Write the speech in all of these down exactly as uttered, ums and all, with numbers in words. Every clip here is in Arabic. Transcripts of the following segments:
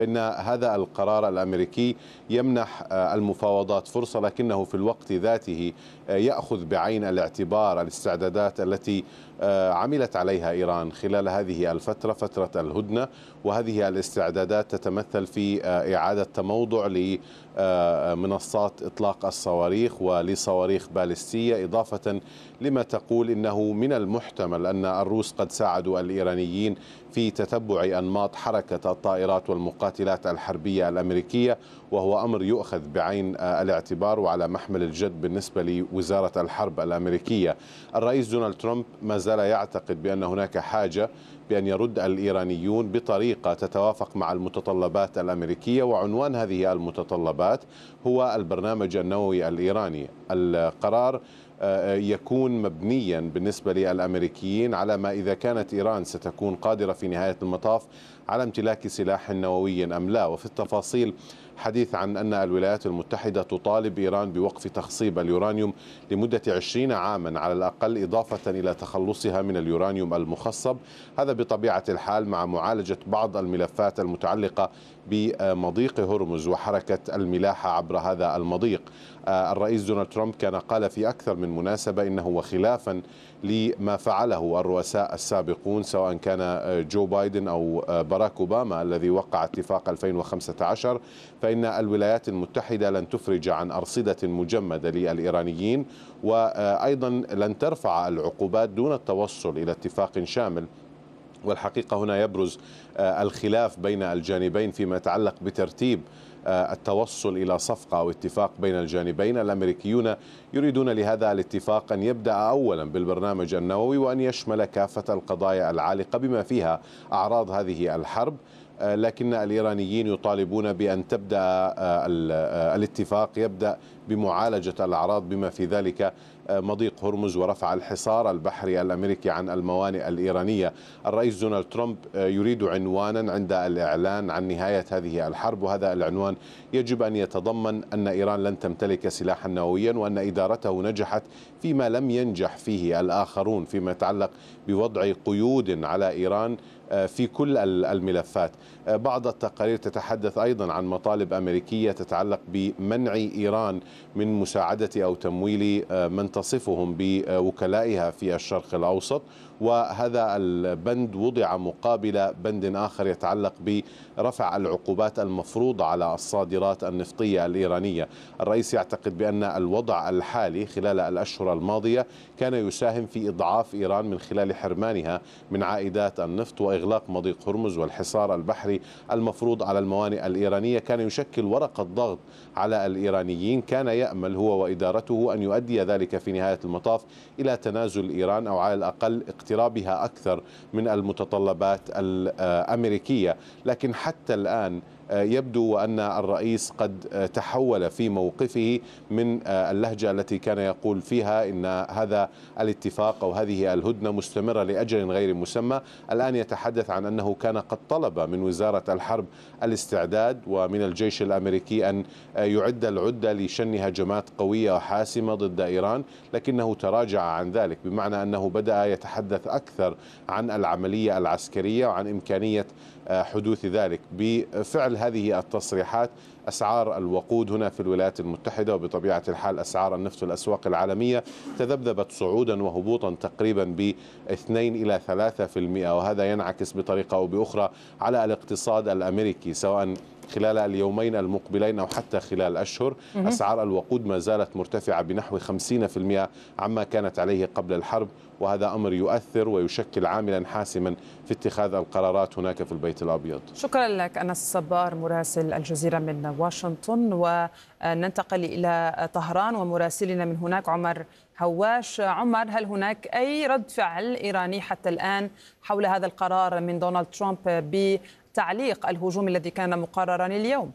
إن هذا القرار الأمريكي يمنح المفاوضات فرصة، لكنه في الوقت ذاته يأخذ بعين الاعتبار الاستعدادات التي عملت عليها إيران خلال هذه الفترة، فترة الهدنة. وهذه الاستعدادات تتمثل في إعادة تموضع لمنصات إطلاق الصواريخ ولصواريخ باليستية، إضافة لما تقول إنه من المحتمل أن الروس قد ساعدوا الإيرانيين في تتبع أنماط حركة الطائرات والمقاتلات الحربية الأمريكية، وهو أمر يؤخذ بعين الاعتبار وعلى محمل الجد بالنسبة لوزارة الحرب الأمريكية. الرئيس دونالد ترامب ما زال يعتقد بأن هناك حاجة بأن يرد الإيرانيون بطريقة تتوافق مع المتطلبات الأمريكية، وعنوان هذه المتطلبات هو البرنامج النووي الإيراني. القرار يكون مبنيا بالنسبة للأمريكيين على ما إذا كانت إيران ستكون قادرة في نهاية المطاف على امتلاك سلاح نووي أم لا. وفي التفاصيل حديث عن أن الولايات المتحدة تطالب إيران بوقف تخصيب اليورانيوم لمدة عشرين عاما على الأقل، إضافة إلى تخلصها من اليورانيوم المخصب. هذا بطبيعة الحال مع معالجة بعض الملفات المتعلقة بمضيق هرمز وحركة الملاحة عبر هذا المضيق. الرئيس دونالد ترامب كان قال في أكثر من مناسبة إنه وخلافا لما فعله الرؤساء السابقون سواء كان جو بايدن أو باراك أوباما الذي وقع اتفاق ألفين وخمسة عشر، فإن الولايات المتحدة لن تفرج عن أرصدة مجمدة للإيرانيين، وأيضا لن ترفع العقوبات دون التوصل إلى اتفاق شامل. والحقيقة هنا يبرز الخلاف بين الجانبين فيما يتعلق بترتيب التوصل إلى صفقة أو اتفاق بين الجانبين. الأمريكيون يريدون لهذا الاتفاق أن يبدأ أولا بالبرنامج النووي وأن يشمل كافة القضايا العالقة بما فيها أعراض هذه الحرب، لكن الإيرانيين يطالبون بأن تبدأ الاتفاق يبدأ بمعالجة الأعراض بما في ذلك مضيق هرمز ورفع الحصار البحري الأمريكي عن الموانئ الإيرانية. الرئيس دونالد ترامب يريد عنوانا عند الإعلان عن نهاية هذه الحرب، وهذا العنوان يجب أن يتضمن أن إيران لن تمتلك سلاحا نوويا، وأن إدارته نجحت فيما لم ينجح فيه الآخرون فيما يتعلق بوضع قيود على إيران في كل الملفات. بعض التقارير تتحدث أيضا عن مطالب أمريكية تتعلق بمنع إيران من مساعدة أو تمويل من تصفهم بوكلائها في الشرق الأوسط، وهذا البند وضع مقابل بند آخر يتعلق برفع العقوبات المفروضة على الصادرات النفطية الإيرانية. الرئيس يعتقد بأن الوضع الحالي خلال الأشهر الماضية كان يساهم في إضعاف إيران من خلال حرمانها من عائدات النفط وإغلاق مضيق هرمز والحصار البحري المفروض على الموانئ الإيرانية، كان يشكل ورقة ضغط على الإيرانيين. كان يأمل هو وإدارته أن يؤدي ذلك في نهاية المطاف إلى تنازل إيران أو على الأقل اقترابها أكثر من المتطلبات الأمريكية. لكن حتى الآن يبدو أن الرئيس قد تحول في موقفه من اللهجة التي كان يقول فيها إن هذا الاتفاق أو هذه الهدنة مستمرة لأجل غير مسمى. الآن يتحدث عن أنه كان قد طلب من وزارة الحرب الاستعداد ومن الجيش الأمريكي أن يعد العدة لشن هجمات قوية وحاسمة ضد إيران، لكنه تراجع عن ذلك، بمعنى أنه بدأ يتحدث أكثر عن العملية العسكرية وعن إمكانية حدوث ذلك. بفعل هذه التصريحات أسعار الوقود هنا في الولايات المتحدة وبطبيعة الحال أسعار النفط في الأسواق العالمية تذبذبت صعودا وهبوطا تقريبا ب اثنين إلى ثلاثة بالمئة، وهذا ينعكس بطريقة أو بأخرى على الاقتصاد الأمريكي سواء خلال اليومين المقبلين أو حتى خلال أشهر. أسعار الوقود ما زالت مرتفعة بنحو خمسين بالمئة عما كانت عليه قبل الحرب، وهذا أمر يؤثر ويشكل عاملا حاسما في اتخاذ القرارات هناك في البيت الأبيض. شكرا لك أنس الصبار مراسل الجزيرة من واشنطن. وننتقل إلى طهران ومراسلنا من هناك عمر هواش. عمر، هل هناك أي رد فعل إيراني حتى الآن حول هذا القرار من دونالد ترامب بتعليق الهجوم الذي كان مقررا اليوم؟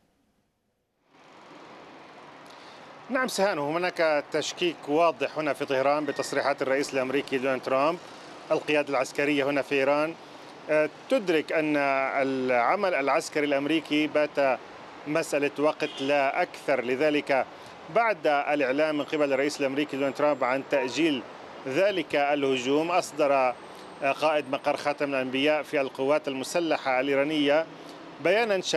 نعم سهان، هناك تشكيك واضح هنا في طهران بتصريحات الرئيس الأمريكي دونالد ترامب. القيادة العسكرية هنا في إيران تدرك أن العمل العسكري الأمريكي بات مسألة وقت لا أكثر، لذلك بعد الإعلان من قبل الرئيس الأمريكي دونالد ترامب عن تأجيل ذلك الهجوم، أصدر قائد مقر خاتم الأنبياء في القوات المسلحة الإيرانية بيانا